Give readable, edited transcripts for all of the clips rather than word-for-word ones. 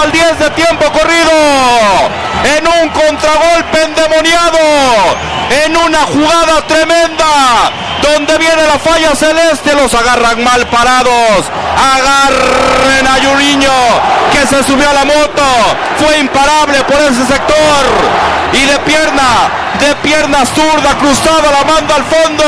al 10 de tiempo corrido, en un contragolpe endemoniado, en una jugada tremenda, donde viene la falla celeste, los agarran mal parados, agarren a Juninho, que se subió a la moto, fue imparable por ese sector, y de pierna zurda cruzada la manda al fondo.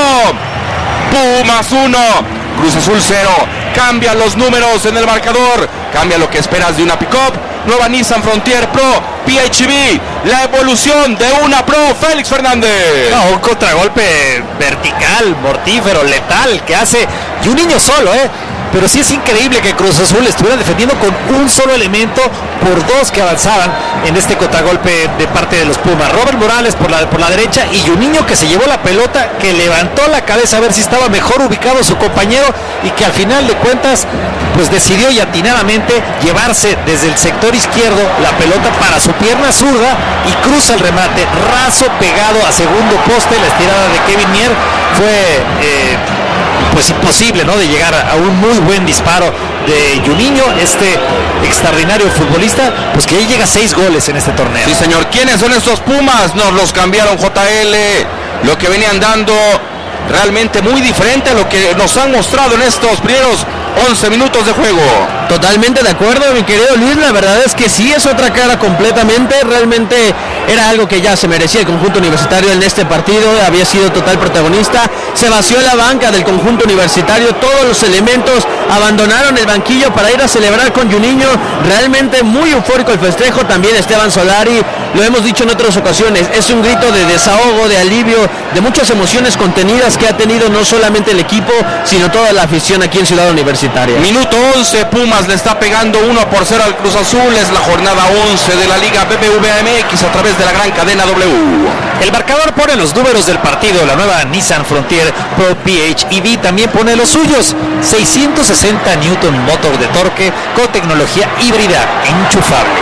Pumas 1, Cruz Azul 0, cambian los números en el marcador, cambia lo que esperas de una pick-up, nueva Nissan Frontier Pro, PHEV, la evolución de una Pro, Félix Fernández. No, un contragolpe vertical, mortífero, letal, que hace Juninho solo, pero sí es increíble que Cruz Azul estuviera defendiendo con un solo elemento por dos que avanzaban en este contragolpe de parte de los Pumas. Robert Morales por la derecha y Juninho, que se llevó la pelota, que levantó la cabeza a ver si estaba mejor ubicado su compañero y que al final de cuentas pues decidió y atinadamente llevarse desde el sector izquierdo la pelota para su pierna zurda y cruza el remate raso pegado a segundo poste. La estirada de Kevin Mier fue pues imposible, ¿no?, de llegar a un muy buen disparo de Juninho, este extraordinario futbolista, pues que ya llega a 6 goles en este torneo. Sí, señor. ¿Quiénes son estos Pumas? Nos los cambiaron, JL, lo que venían dando realmente muy diferente a lo que nos han mostrado en estos primeros 11 minutos de juego. Totalmente de acuerdo, mi querido Luis, la verdad es que sí es otra cara completamente, realmente era algo que ya se merecía el conjunto universitario en este partido, había sido total protagonista, se vació la banca del conjunto universitario, todos los elementos abandonaron el banquillo para ir a celebrar con Juninho, realmente muy eufórico el festejo, también Esteban Solari, lo hemos dicho en otras ocasiones, es un grito de desahogo, de alivio, de muchas emociones contenidas que ha tenido no solamente el equipo, sino toda la afición aquí en Ciudad Universitaria. Minuto 11, Pumas le está pegando 1-0 al Cruz Azul, es la jornada 11 de la Liga BBVA MX a través de la gran cadena W. El marcador pone los números del partido, la nueva Nissan Frontier Pro PHEV también pone los suyos, 660 Newton motor de torque con tecnología híbrida enchufable.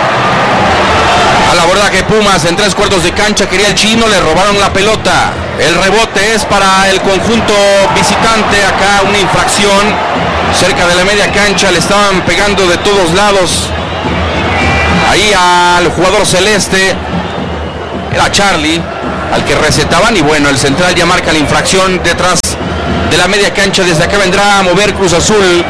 A la verdad que Pumas en 3/4 de cancha quería el Chino, le robaron la pelota. El rebote es para el conjunto visitante, acá una infracción cerca de la media cancha, le estaban pegando de todos lados ahí al jugador celeste, era Charlie al que recetaban y bueno, el central ya marca la infracción detrás de la media cancha, desde acá vendrá a mover Cruz Azul.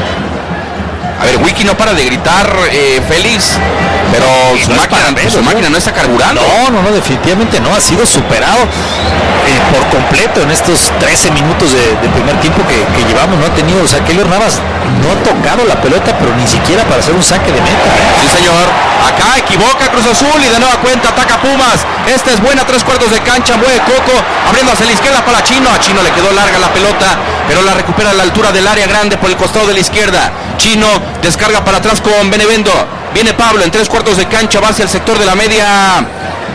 A ver, Wiki no para de gritar, Félix, pero su máquina no está carburando. No, definitivamente no, ha sido superado por completo en estos 13 minutos de primer tiempo que llevamos, no ha tenido, o sea, Keylor Navas no ha tocado la pelota, pero ni siquiera para hacer un saque de meta. Sí, señor, acá equivoca Cruz Azul y de nueva cuenta ataca Pumas, esta es buena, 3/4 de cancha, mueve Coco, abriendo hacia la izquierda para Chino, a Chino le quedó larga la pelota, pero la recupera a la altura del área grande por el costado de la izquierda, Chino descarga para atrás con Benevendo, viene Pablo en 3/4 de cancha, va hacia el sector de la media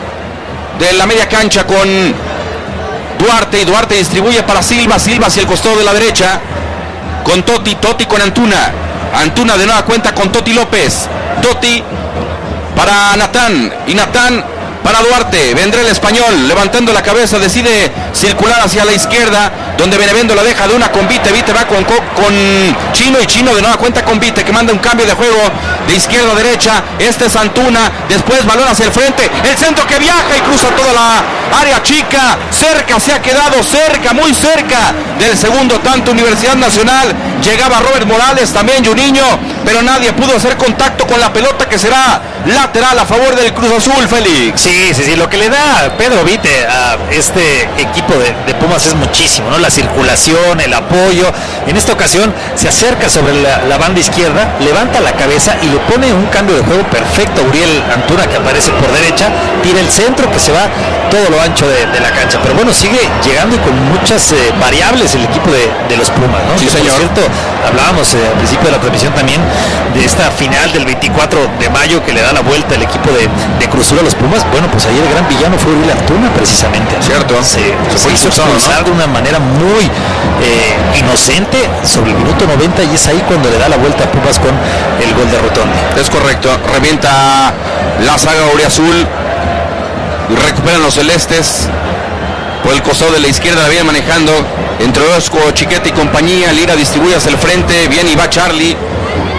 cancha con Duarte, y Duarte distribuye para Silva hacia el costado de la derecha, con Totti con Antuna de nueva cuenta con Totti López, Totti para Natán, y Natán para Duarte, vendrá el español, levantando la cabeza, decide circular hacia la izquierda, donde Benevendo la deja de una con Vite va con Chino, y Chino de nueva cuenta con Vite, que manda un cambio de juego de izquierda a derecha, este es Antuna, después balón hacia el frente, el centro que viaja y cruza toda la área chica, cerca se ha quedado, muy cerca del segundo tanto Universidad Nacional, llegaba Robert Morales, también Juninho, pero nadie pudo hacer contacto con la pelota, que será lateral a favor del Cruz Azul, Félix. Sí, lo que le da Pedro Vite a este equipo de Pumas es muchísimo, ¿no? La circulación, el apoyo. En esta ocasión se acerca sobre la banda izquierda, levanta la cabeza y le pone un cambio de juego perfecto a Uriel Antuna, que aparece por derecha, tira el centro que se va todo lo ancho de la cancha. Pero bueno, sigue llegando y con muchas variables el equipo de los Pumas, ¿no? Sí, que, señor. Por cierto, hablábamos al principio de la transmisión también de esta final del 24 de mayo que le da la vuelta el equipo de Cruz Azul a los Pumas. Bueno, pues ayer el gran villano fue Uriel Antuna, precisamente. Cierto. Se hizo expulsar, ¿no?, de una manera muy inocente sobre el minuto 90, y es ahí cuando le da la vuelta a Pumas con el gol de Rotondi. Es correcto, revienta la saga auriazul, recuperan los celestes, por el costado de la izquierda la viene manejando, entre Orozco, Chiquete y compañía, Lira distribuye hacia el frente, bien y va Charlie,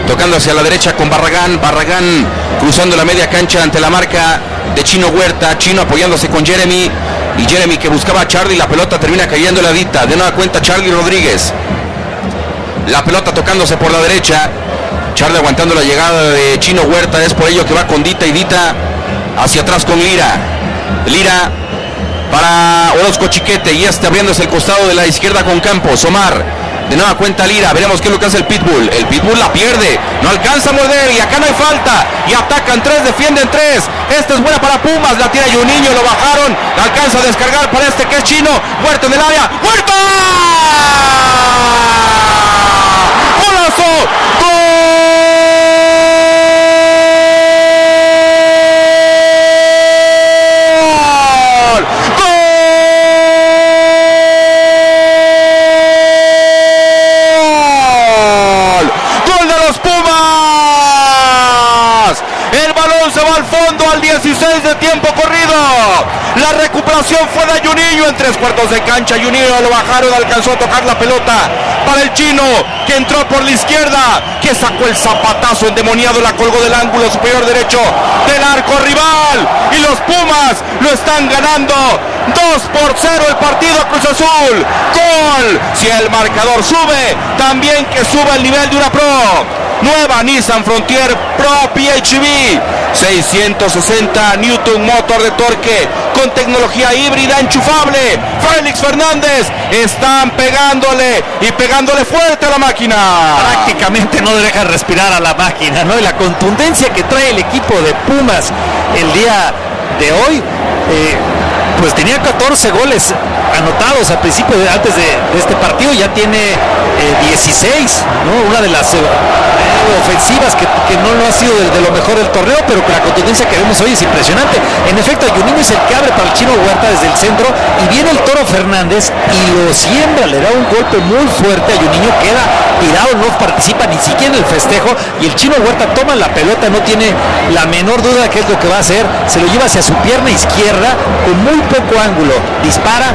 tocando hacia la derecha con Barragán. Barragán cruzando la media cancha ante la marca de Chino Huerta. Chino apoyándose con Jeremy. Y Jeremy que buscaba a Charlie. La pelota termina cayendo en la Dita. De nueva cuenta Charlie Rodríguez. La pelota tocándose por la derecha. Charlie aguantando la llegada de Chino Huerta. Es por ello que va con Dita y Dita hacia atrás con Lira. Lira para Orozco Chiquete. Y abriéndose el costado de la izquierda con Campos. Omar. De nueva cuenta Lira, veremos qué es lo que hace el Pitbull. El Pitbull la pierde, no alcanza a morder y acá no hay falta. Y atacan 3, defienden 3. Esta es buena para Pumas, la tira Juninho, lo bajaron. La alcanza a descargar para este que es Chino. Huerta en el área, ¡Huerta! ¡Golazo! ¡Gol! Se va al fondo al 16 de tiempo corrido. La recuperación fue de Juninho en 3/4 de cancha. Juninho lo bajaron, alcanzó a tocar la pelota para el Chino, que entró por la izquierda, que sacó el zapatazo endemoniado, la colgó del ángulo superior derecho del arco rival. Y los Pumas lo están ganando 2-0 el partido a Cruz Azul. Gol. Si el marcador sube, también que suba el nivel de una Pro. Nueva Nissan Frontier Pro PHEV, 660 Newton motor de torque con tecnología híbrida enchufable. Félix Fernández están pegándole y pegándole fuerte a la máquina. Prácticamente no deja respirar a la máquina, ¿no? Y la contundencia que trae el equipo de Pumas el día de hoy, pues tenía 14 goles anotados al principio, antes de este partido. Ya tiene 16, ¿no? Una de las ofensivas que no lo ha sido de lo mejor del torneo, pero que la contundencia que vemos hoy es impresionante. En efecto, Juninho es el que abre para el Chino Huerta desde el centro, y viene el Toro Fernández y lo siembra, le da un golpe muy fuerte a Juninho, queda tirado, no participa ni siquiera en el festejo, y el Chino Huerta toma la pelota, no tiene la menor duda de qué es lo que va a hacer, se lo lleva hacia su pierna izquierda con muy poco ángulo, dispara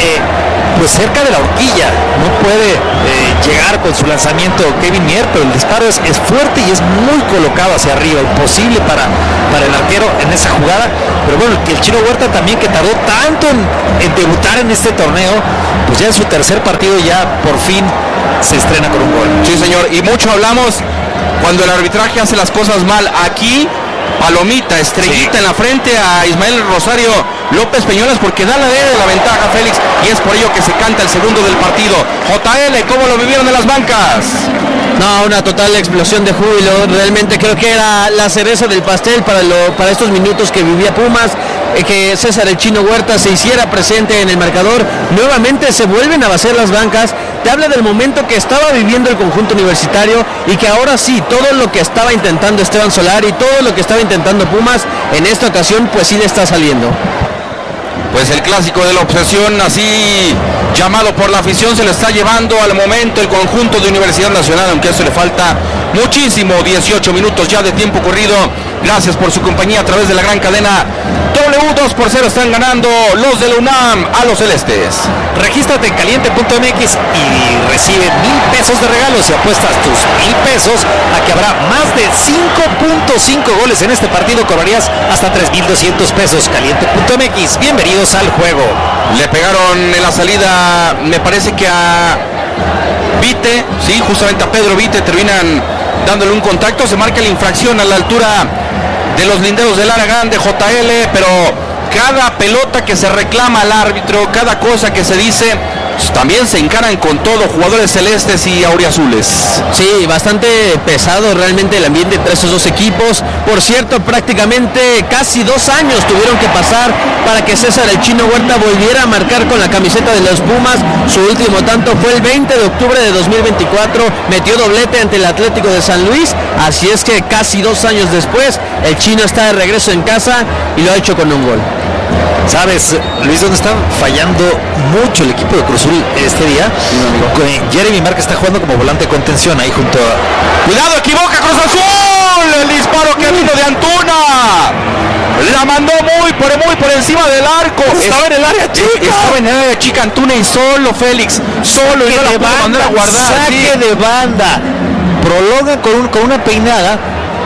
pues cerca de la horquilla, no puede llegar con su lanzamiento Kevin Mier, pero el disparo es fuerte y es muy colocado hacia arriba, imposible para el arquero en esa jugada. Pero bueno, el Chino Huerta también, que tardó tanto en debutar en este torneo, pues ya en su tercer partido ya por fin se estrena con un gol. Sí, señor, y mucho hablamos cuando el arbitraje hace las cosas mal. Aquí palomita, estrellita, sí, en la frente a Ismael Rosario López Peñuelas, porque da la ventaja Félix, y es por ello que se canta el segundo del partido. JL, ¿cómo lo vivieron en las bancas? No, una total explosión de júbilo. Realmente creo que era la cereza del pastel para estos minutos que vivía Pumas, que César el Chino Huerta se hiciera presente en el marcador. Nuevamente se vuelven a vaciar las bancas. Te habla del momento que estaba viviendo el conjunto universitario, y que ahora sí, todo lo que estaba intentando Esteban Solari y todo lo que estaba intentando Pumas, en esta ocasión pues sí le está saliendo. Pues el clásico de la obsesión, así llamado por la afición, se le está llevando al momento el conjunto de Universidad Nacional, aunque a eso le falta muchísimo. 18 minutos ya de tiempo corrido. Gracias por su compañía a través de la gran cadena W. 2-0 están ganando los de la UNAM a los celestes. Regístrate en caliente.mx y recibe 1,000 pesos de regalo si apuestas tus 1,000 pesos a que habrá más de 5.5 goles en este partido. Cobrarías hasta 3,200 pesos. Caliente.mx, bienvenidos al juego. Le pegaron en la salida, me parece que a Vite, sí, justamente a Pedro Vite, terminan dándole un contacto. Se marca la infracción a la altura de los linderos del área grande, JL, pero cada pelota que se reclama al árbitro, cada cosa que se dice, pues también se encaran con todo, jugadores celestes y auriazules. Sí, bastante pesado realmente el ambiente entre estos dos equipos. Por cierto, prácticamente casi 2 años tuvieron que pasar para que César el Chino Huerta volviera a marcar con la camiseta de los Pumas. Su último tanto fue el 20 de octubre de 2024, metió doblete ante el Atlético de San Luis, así es que casi 2 años después, el Chino está de regreso en casa y lo ha hecho con un gol. ¿Sabes, Luis, dónde está fallando mucho el equipo de Cruz Azul este día? Jeremy Márquez está jugando como volante de contención ahí junto a... ¡Cuidado, equivoca Cruz Azul! El disparo que vino de Antuna. La mandó muy por encima del arco. Estaba en el área chica. Estaba en el área chica Antuna y solo Félix. Solo. Saque de banda. prolonga con una peinada.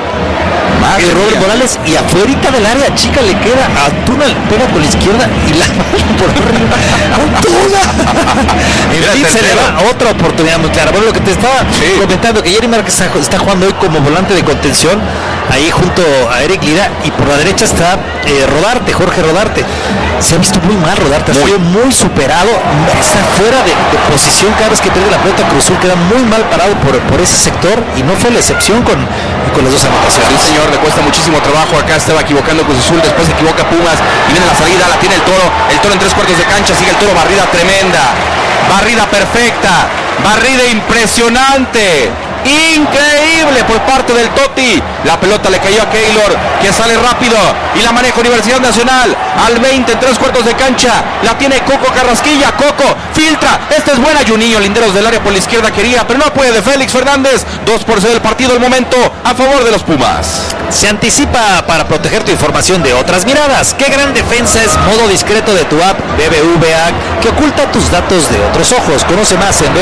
Robert Morales, y afuera del área chica le queda a Antuna, pega con la izquierda y la manda por arriba. ¡Antuna! En fin, se le da otra oportunidad muy clara. Bueno, lo que te estaba comentando, que Jerry Márquez está jugando hoy como volante de contención, ahí junto a Eric Lira, y por la derecha está Jorge Rodarte. Se ha visto muy mal Rodarte, ha sido muy superado, está fuera de posición cada vez que pierde la pelota. Cruz Azul queda muy mal parado por ese sector, y no fue la excepción con las dos anotaciones. Sí, señor, le cuesta muchísimo trabajo. Acá estaba equivocando Cruz Azul, después se equivoca Pumas y viene la salida, la tiene el Toro en 3/4 de cancha, sigue el Toro, barrida tremenda, barrida perfecta, barrida impresionante, increíble por parte del Toti. La pelota le cayó a Keylor, que sale rápido y la maneja Universidad Nacional al 20 en 3/4 de cancha. La tiene Coco Carrasquilla. Coco filtra, esta es buena. Juninho, linderos del área por la izquierda, quería, pero no puede. Félix Fernández, 2-0 del partido, el momento a favor de los Pumas. Se anticipa para proteger tu información de otras miradas. Qué gran defensa es modo discreto de tu app BBVA, que oculta tus datos de otros ojos. Conoce más en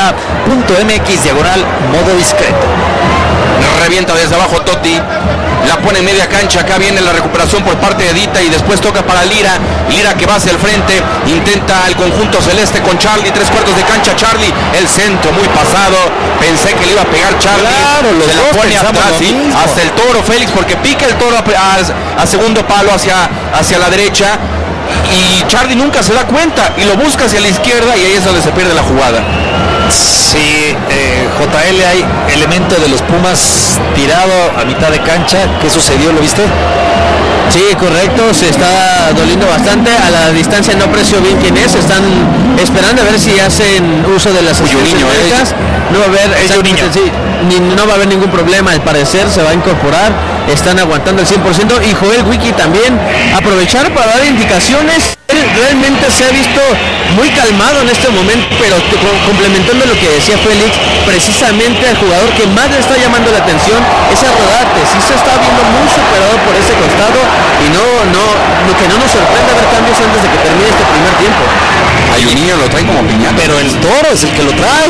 bbva.mx/modo discreto. Revienta desde abajo Totti, la pone en media cancha. Acá viene la recuperación por parte de Dita y después toca para Lira que va hacia el frente, intenta el conjunto celeste con Charlie, 3/4 de cancha. Charlie, el centro muy pasado, pensé que le iba a pegar Charlie, claro, se la pone atrás, ¿sí? Hasta el Toro Félix, porque pica el Toro a segundo palo hacia la derecha, y Charlie nunca se da cuenta y lo busca hacia la izquierda, y ahí es donde se pierde la jugada. Sí, JL, hay elemento de los Pumas tirado a mitad de cancha. ¿Qué sucedió? ¿Lo viste? Sí, correcto, se está doliendo bastante. A la distancia no aprecio bien quién es. Están esperando a ver si hacen uso de las Juninho, no va a haber no va a haber ningún problema, al parecer se va a incorporar. Están aguantando el 100%, y Joel Wiki también aprovechar para dar indicaciones. Él realmente se ha visto muy calmado en este momento, pero complementando lo que decía Félix, precisamente el jugador que más le está llamando la atención es a Rodarte. Sí se está viendo muy superado por ese costado, y que no nos sorprenda ver cambios antes de que termine este primer tiempo. A Juninho lo trae como piñata, pero el Toro es el que lo trae.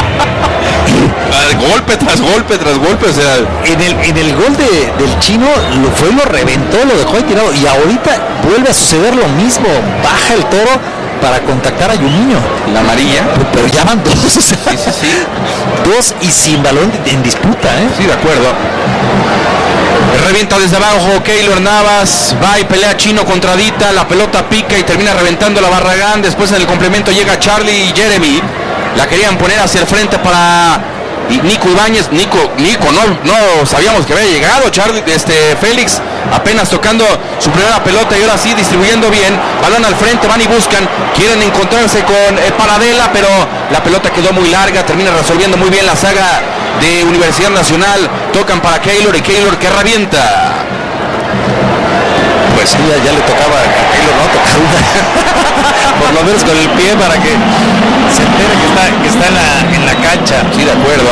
Golpe tras golpe tras golpe, o sea, en el gol del Chino lo reventó, lo dejó ahí tirado, y ahorita vuelve a suceder lo mismo. Baja el Toro para contactar a Juninho, la amarilla, pero ya van dos, o sea, sí. Dos y sin balón en disputa, Sí, de acuerdo. Revienta desde abajo Keylor Navas, va y pelea Chino contra Dita, la pelota pica y termina reventando la Barragán. Después en el complemento llega Charlie y Jeremy, la querían poner hacia el frente para Nico Ibáñez. Nico no sabíamos que había llegado. Charlie, Félix apenas tocando su primera pelota, y ahora sí distribuyendo bien, balón al frente, van y buscan, quieren encontrarse con Paradela, pero la pelota quedó muy larga, termina resolviendo muy bien la saga de Universidad Nacional. Tocan para Keylor, y Keylor que revienta. Pues sí, ya le tocaba a Keylor, ¿no? Tocar una por lo menos con el pie, para que se entere que está en la cancha. Sí, de acuerdo.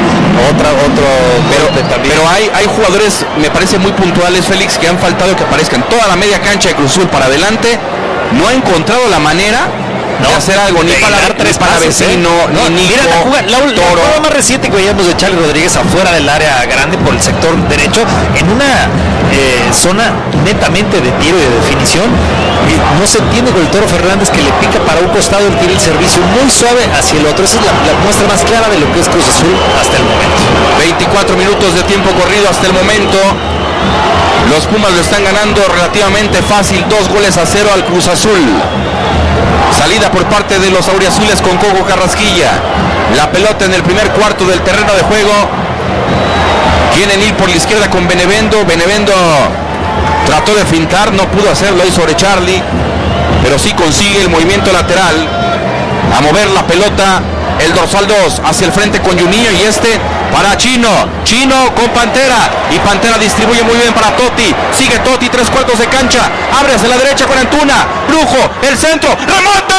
Pero hay jugadores, me parece muy puntuales, Félix, que han faltado que aparezcan. Toda la media cancha de Cruz Azul para adelante no ha encontrado la manera de hacer algo, ni para Vecino, ni Nico. Mira la jugada más reciente que veíamos de Charlie Rodríguez afuera del área grande por el sector derecho, en una zona netamente de tiro y de definición. No se entiende con el Toro Fernández, que le pica para un costado, él tira el servicio muy suave hacia el otro. Esa es la muestra más clara de lo que es Cruz Azul hasta el momento. 24 minutos de tiempo corrido hasta el momento. Los Pumas lo están ganando relativamente fácil, 2-0 al Cruz Azul. Salida por parte de los auriazules con Coco Carrasquilla. La pelota en el primer cuarto del terreno de juego. Quieren ir por la izquierda con Benevendo. Benevendo trató de fintar, no pudo hacerlo ahí sobre Charlie, pero sí consigue el movimiento lateral a mover la pelota. El dorsal 2 hacia el frente con Juninho, y para Chino con Pantera, y Pantera distribuye muy bien para Totti. Sigue Totti, 3/4 de cancha, abre hacia la derecha con Antuna, Brujo, el centro, remate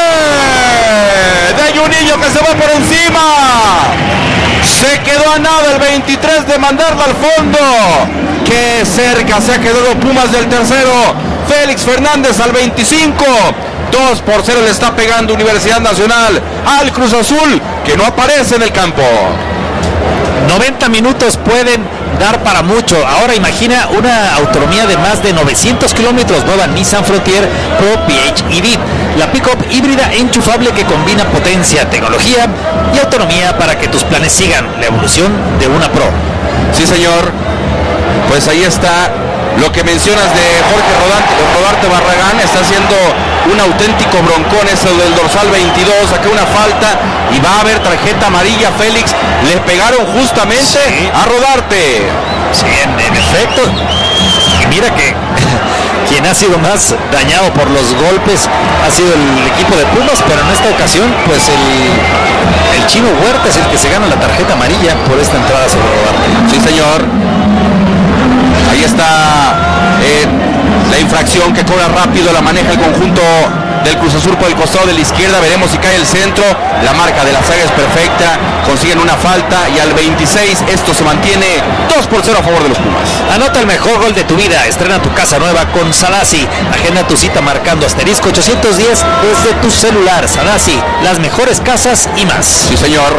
de Juninho, que se va por encima. Se quedó a nada el 23 de mandarla al fondo. Qué cerca se ha quedado Pumas del tercero. Félix Fernández al 25. 2-0 le está pegando Universidad Nacional al Cruz Azul, que no aparece en el campo. 90 minutos pueden dar para mucho. Ahora imagina una autonomía de más de 900 kilómetros. Nueva Nissan Frontier Pro PHEV, la pick-up híbrida enchufable que combina potencia, tecnología y autonomía para que tus planes sigan la evolución de una Pro. Sí, señor. Pues ahí está lo que mencionas de Jorge Rodarte Barragán. Está haciendo un auténtico broncón eso del dorsal 22. Sacó una falta y va a haber tarjeta amarilla. Félix, le pegaron justamente a Rodarte. Sí, en efecto. Y mira que quien ha sido más dañado por los golpes ha sido el equipo de Pumas, pero en esta ocasión pues el Chino Huerta es el que se gana la tarjeta amarilla por esta entrada sobre Rodarte. Sí, señor. Ahí está la infracción que cobra rápido, la maneja el conjunto del Cruz Azul por el costado de la izquierda. Veremos si cae el centro. La marca de la saga es perfecta, consiguen una falta y al 26 esto se mantiene 2-0 a favor de los Pumas. Anota el mejor gol de tu vida, estrena tu casa nueva con Sadasi. Agenda tu cita marcando asterisco 810 desde tu celular. Sadasi, las mejores casas y más. Sí, señor.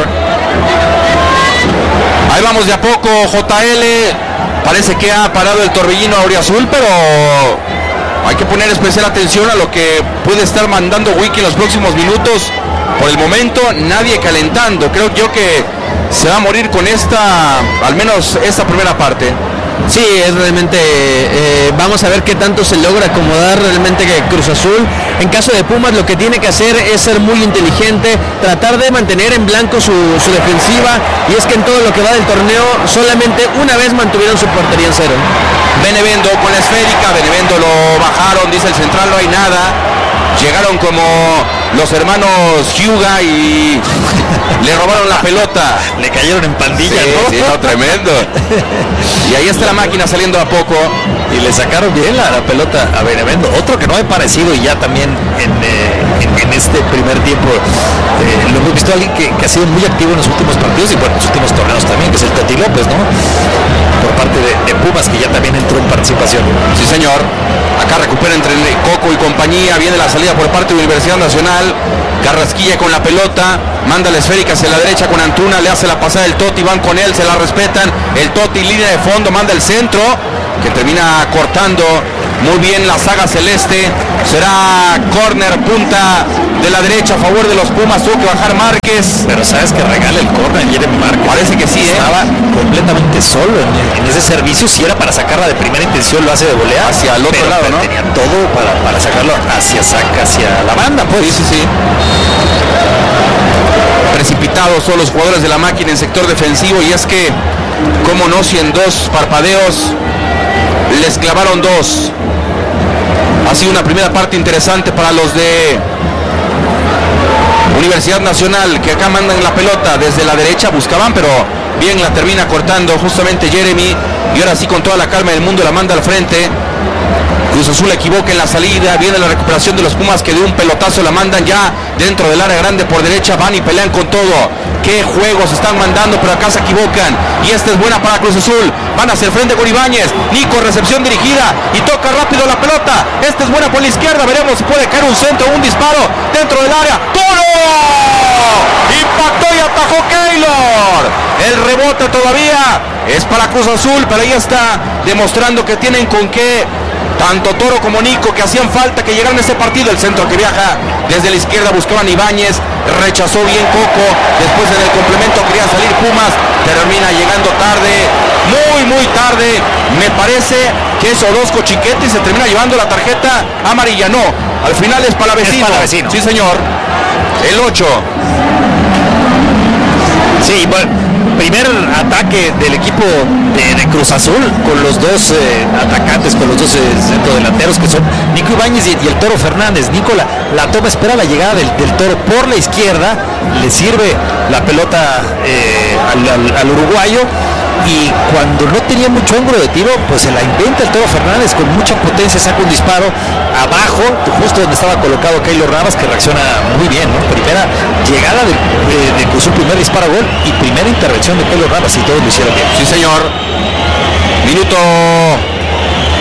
Ahí vamos de a poco, JL. Parece que ha parado el torbellino auriazul, pero hay que poner especial atención a lo que puede estar mandando Wiki en los próximos minutos. Por el momento nadie calentando. Creo yo que se va a morir con esta, al menos esta primera parte. Sí, es realmente, vamos a ver qué tanto se logra acomodar realmente que Cruz Azul. En caso de Pumas lo que tiene que hacer es ser muy inteligente, tratar de mantener en blanco su defensiva, y es que en todo lo que va del torneo solamente una vez mantuvieron su portería en cero. Benevendo con la esférica, Benevendo lo bajaron, dice el central, no hay nada. Llegaron como los hermanos Hyuga y le robaron la pelota. Le cayeron en pandilla, sí, ¿no? Sí, no, tremendo. Y ahí está la máquina saliendo a poco. Y le sacaron bien la pelota a Benevendo. Otro que no ha parecido y ya también en este primer tiempo lo hemos visto, alguien que ha sido muy activo en los últimos partidos y bueno, en los últimos torneos también, que es el Toti López, ¿no? Por parte de Pumas, que ya también entró en participación. Sí, señor. Acá recupera entre Coco y compañía. Viene la salida por parte de Universidad Nacional. Carrasquilla con la pelota. Manda la esférica hacia la derecha con Antuna. Le hace la pasada el Toti. Van con él, se la respetan. El Toti, línea de fondo, manda el centro, que termina cortando muy bien la saga celeste. Será córner, punta de la derecha a favor de los Pumas. Tuvo que bajar Márquez. Pero sabes que regala el córner Jeremy Márquez. Parece que sí, estaba completamente solo en ese servicio. Si era para sacarla de primera intención, lo hace de volea hacia el otro lado, ¿no? Tenía todo para sacarlo hacia la banda, pues. Sí. Precipitados son los jugadores de la máquina en sector defensivo, y es que, cómo no, si en 2 parpadeos les clavaron 2. Ha sido una primera parte interesante para los de Universidad Nacional, que acá mandan la pelota desde la derecha, buscaban, pero bien la termina cortando justamente Jeremy, y ahora sí con toda la calma del mundo la manda al frente. Cruz Azul equivoca en la salida, viene la recuperación de los Pumas, que de un pelotazo la mandan ya dentro del área grande por derecha, van y pelean con todo. Qué juegos están mandando, pero acá se equivocan, y esta es buena para Cruz Azul. Van hacia el frente con Ibáñez, Nico, recepción dirigida y toca rápido la pelota. Esta es buena por la izquierda, veremos si puede caer un centro o un disparo dentro del área. ¡Toro! Impactó y atajó Keylor. El rebote todavía es para Cruz Azul, pero ahí está demostrando que tienen con qué. Tanto Toro como Nico, que hacían falta que llegaran a este partido. El centro que viaja desde la izquierda, buscaban Ibáñez, rechazó bien Coco. Después en el complemento querían salir Pumas, termina llegando tarde, muy tarde. Me parece que es Orozco Chiquete y se termina llevando la tarjeta amarilla. No, al final es Palavecino. Sí, señor. El 8. Sí, bueno, primer ataque del equipo de Cruz Azul con los dos atacantes, con los dos centrodelanteros, que son Nico Ibáñez y el Toro Fernández. Nico la toma, espera la llegada del Toro por la izquierda, le sirve la pelota al uruguayo, y cuando no tenía mucho ángulo de tiro, pues se la inventa el Toro Fernández con mucha potencia, saca un disparo abajo, justo donde estaba colocado Keylor Navas, que reacciona muy bien, ¿no? Primera llegada de Cruz Azul, primer disparo a gol y primera intervención de Keylor Navas, y todos lo hicieron bien. Sí, señor. Minuto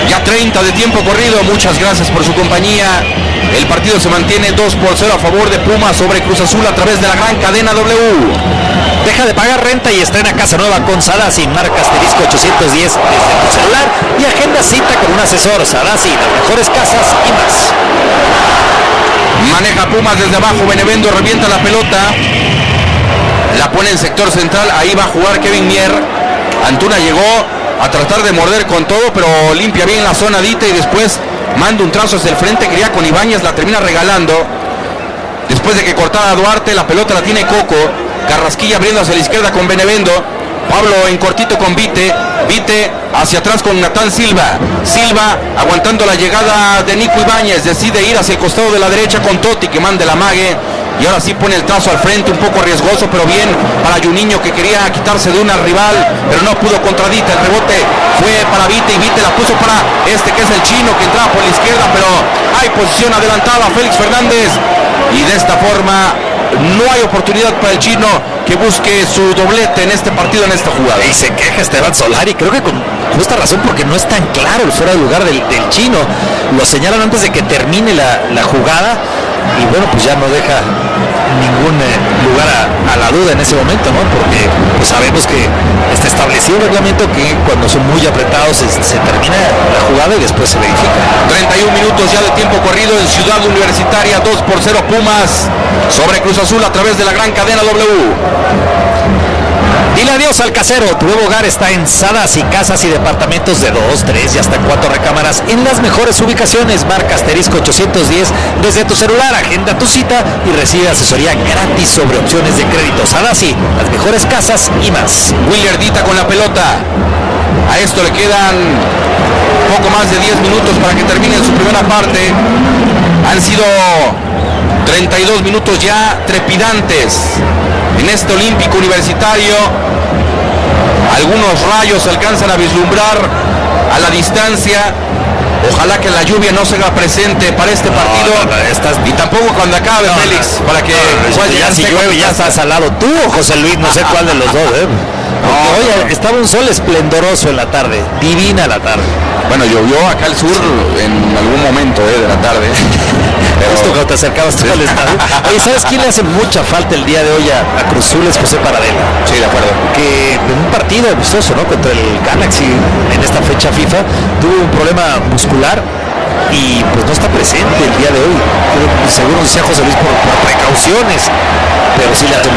Ya 30 de tiempo corrido, muchas gracias por su compañía. El partido se mantiene 2-0 a favor de Pumas sobre Cruz Azul a través de la gran cadena W. Deja de pagar renta y estrena casa nueva con Sadasi. Marca asterisco 810 desde tu celular y agenda cita con un asesor. Sadasi, las mejores casas y más. Maneja Pumas desde abajo, Benevendo revienta la pelota, la pone en sector central, ahí va a jugar Kevin Mier. Antuna llegó a tratar de morder con todo, pero limpia bien la zona Dita y después manda un trazo hacia el frente, quería con Ibáñez, la termina regalando. Después de que cortara a Duarte, la pelota la tiene Coco. Carrasquilla abriendo hacia la izquierda con Benevendo. Pablo en cortito con Vite. Vite hacia atrás con Natán Silva. Silva aguantando la llegada de Nico Ibáñez. Decide ir hacia el costado de la derecha con Totti que manda la mague. Y ahora sí pone el trazo al frente, un poco riesgoso, pero bien para Juninho que quería quitarse de una rival, pero no pudo contra Dita. El rebote fue para Vite y Vite la puso para que es el chino que entraba por la izquierda, pero hay posición adelantada, Félix Fernández. Y de esta forma no hay oportunidad para el chino que busque su doblete en este partido, en esta jugada. Y se queja Esteban Solari, creo que con justa razón, porque no es tan claro el fuera de lugar del chino. Lo señalan antes de que termine la jugada y bueno, pues ya no deja ningún lugar a la duda en ese momento, ¿no? Porque pues sabemos que está establecido el reglamento que cuando son muy apretados se termina la jugada y después se verifica. 31 minutos ya de tiempo corrido en Ciudad Universitaria, 2-0 Pumas sobre Cruz Azul a través de la gran cadena W. Dile adiós al casero. Tu nuevo hogar está en Sadasi, casas y departamentos de 2, 3 y hasta 4 recámaras en las mejores ubicaciones. Marca asterisco 810 desde tu celular, agenda tu cita y recibe asesoría gratis sobre opciones de crédito. Sadasi, las mejores casas y más. William Dita con la pelota. A esto le quedan poco más de 10 minutos para que termine su primera parte. Han sido 32 minutos ya trepidantes en este Olímpico Universitario. Algunos rayos alcanzan a vislumbrar a la distancia. Ojalá que la lluvia no se haga presente para este partido. Y tampoco cuando acabe, Félix, para que ya si llueve ya estás al lado tú o José Luis, no sé cuál de los dos, oye, estaba un sol esplendoroso en la tarde, divina la tarde. Bueno, llovió acá al sur en algún momento de la tarde. Justo cuando te acercabas tú al estadio. Oye, ¿sabes quién le hace mucha falta el día de hoy a Cruz Azul? Es José Paradela. Sí, de acuerdo. Que en un partido amistoso, ¿no?, contra el Galaxy en esta fecha FIFA, tuvo un problema muscular y pues no está presente el día de hoy. Según decía José Luis, por precauciones, pero sí le hace